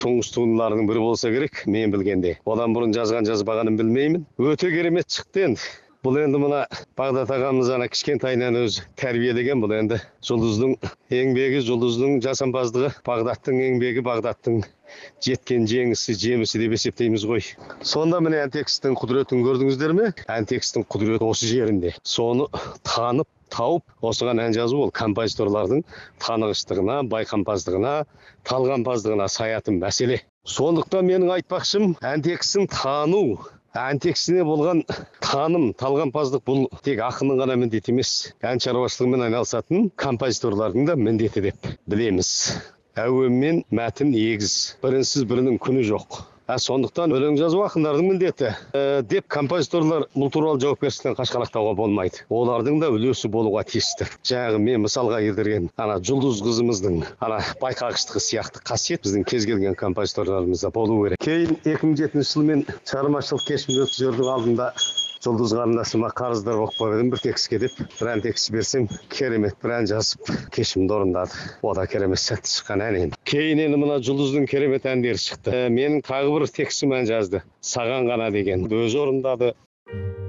тұңғыш туындыларының бірі болса керек, мен білгенде. Одан бұрын жазбағанын білмеймін. Өте керемет шықты енді. Бұл енді мына Бағдат ағамыз кішкентайынан өзі тәрбиелеген. Бұл енді жұлдыздың еңбегі, жұлдыздың жасампаздығы, Бағдаттың еңбегі, Бағдаттың жеткен жемісі деп есептейміз ғой. Сонда міне Антекстің құдіретін көрдіңіздер ме? Антекстің құдіреті осы жерінде. Соны танып, тауып, осыған ән жазу ол композиторлардың танығыштығына, байқампаздығына, талғампаздығына саятын мәселе. Сондықтан менің айтпақшым, Антекстің тану, Антексіне болған таным, талғампаздық бұл тек ақынның ғана міндеті емес, ән шаруашылығымен айналысатын композиторлардың да міндеті деп білеміз. Әуен мен мәтін егіз, бірінсіз бірінің күні жоқ. Сондықтан өлең жазу ақындардың міндеті деп композиторлар бұл туралы жауапкершіліктен қашқалақтауға болмайды. Олардың да үлесі болуға тиісті. Жаңағы мен мысалға келтірген жұлдыз қызымыздың байқағыштығы сияқты қасиет біздің кез келген композиторларымызда болу керек. Кейін 2007 жылы мен шығармашылық кешімді өткізердің алдында жұлдыз қарындасыма қарыздар болып қойдым, бір текстке деп, бір ән текст берсем, керемет бір ән жазып, кешімді орындады. О да керемет сәтті шыққан ән енді. Кейін енді мына жұлдыздың керемет әндері шықты. Менің тағы бір текстім ән жазды. Саған ғана деген. Өзі орындады.